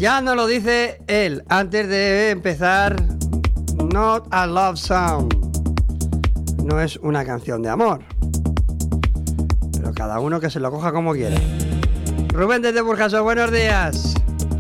Ya nos lo dice él antes de empezar. Not a love song. No es una canción de amor. Pero cada uno que se lo coja como quiera. Rubén desde Burjasot, buenos días.